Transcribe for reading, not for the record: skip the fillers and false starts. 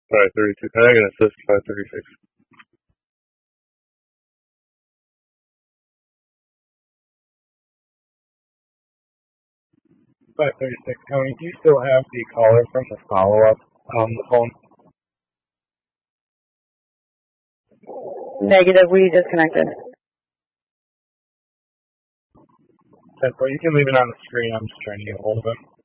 532. Can I get an assist 536? 536. Tony, do you still have the caller from the follow-up on the phone? Negative, we disconnected. 10-4, you can leave it on the screen. I'm just trying to get a hold of him.